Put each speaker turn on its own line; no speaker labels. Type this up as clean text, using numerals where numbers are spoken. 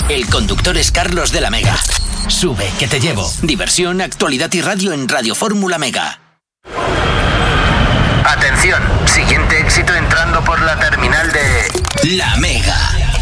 El conductor es Carlos de la Mega. Sube, que te llevo. Diversión, actualidad y radio en Radio Fórmula Mega.
Atención, siguiente éxito entrando por la terminal de...
La Mega.